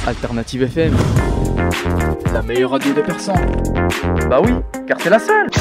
Alternative FM, La meilleure radio de Persan. Bah oui, car c'est la seule.